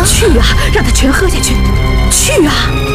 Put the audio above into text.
去啊，让他全喝下去，去啊！